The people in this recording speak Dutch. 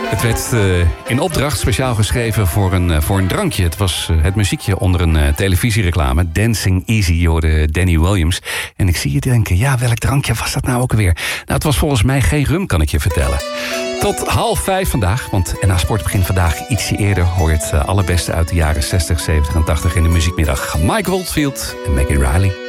Het werd in opdracht speciaal geschreven voor een drankje. Het was het muziekje onder een televisiereclame. Dancing Easy, je hoorde Danny Williams. En ik zie je denken, ja, welk drankje was dat nou ook alweer? Nou, het was volgens mij geen rum, kan ik je vertellen. Tot 4:30 vandaag, want NH Sport begint vandaag ietsje eerder. Hoor je het allerbeste uit de jaren 60, 70 en 80 in de muziekmiddag. Mike Oldfield en Maggie Riley.